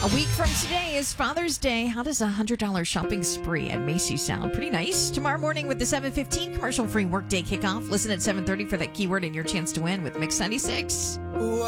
A week from today is Father's Day. How does a $100 shopping spree at Macy's sound? Pretty nice. Tomorrow morning with the 7:15 commercial-free workday kickoff. Listen at 7:30 for that keyword and your chance to win with Mix 96.